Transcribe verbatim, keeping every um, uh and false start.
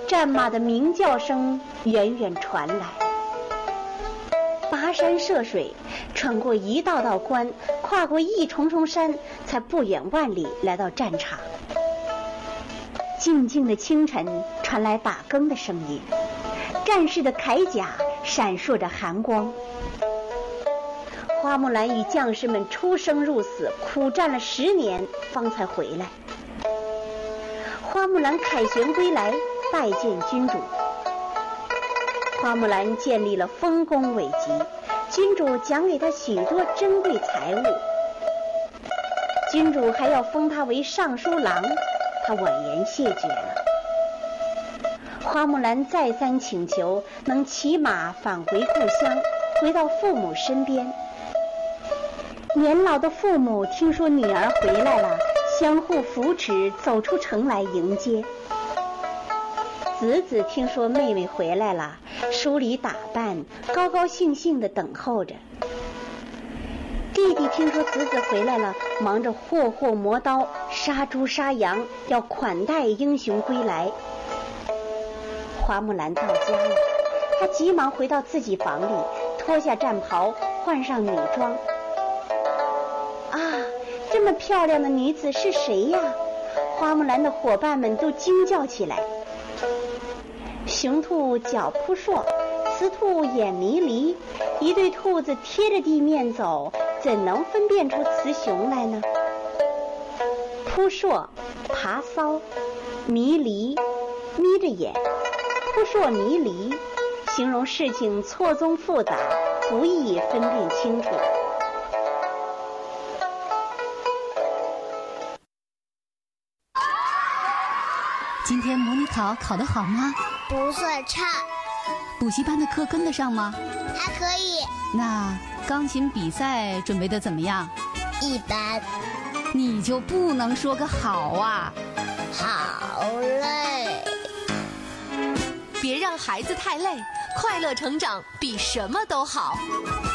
战马的鸣叫声远远传来。跋山涉水，穿过一道道关，跨过一重重山，才不远万里来到战场。静静的清晨，传来打更的声音，战士的铠甲闪烁着寒光。花木兰与将士们出生入死，苦战了十年，方才回来。花木兰凯旋归来，拜见君主。花木兰建立了丰功伟绩，君主奖给她许多珍贵财物。君主还要封她为尚书郎，她婉言谢绝了。花木兰再三请求能骑马返回故乡，回到父母身边。年老的父母听说女儿回来了，相互扶持走出城来迎接。子子听说妹妹回来了，梳理打扮，高高兴兴地等候着。弟弟听说子子回来了，忙着霍霍磨刀，杀猪杀羊，要款待英雄归来。花木兰到家了，她急忙回到自己房里，脱下战袍，换上女装。啊，这么漂亮的女子是谁呀？花木兰的伙伴们都惊叫起来。雄兔脚扑朔，雌兔眼迷离，一对兔子贴着地面走，怎能分辨出雌雄来呢？扑朔，爬骚，迷离，眯着眼。扑朔迷离，形容事情错综复杂，不易分辨清楚。 今天模拟考考得好吗？ 不算差。 补习班的课跟得上吗？ 还可以。 那钢琴比赛准备得怎么样？ 一般。 你就不能说个好啊？ 好累。 别让孩子太累，快乐成长比什么都好。